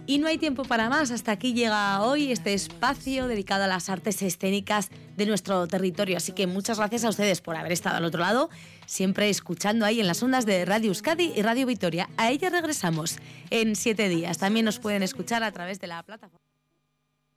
Y no hay tiempo para más. Hasta aquí llega hoy este espacio dedicado a las artes escénicas de nuestro territorio. Así que muchas gracias a ustedes por haber estado al otro lado, siempre escuchando ahí en las ondas de Radio Euskadi y Radio Vitoria. A ella regresamos en 7 días. También nos pueden escuchar a través de la plataforma.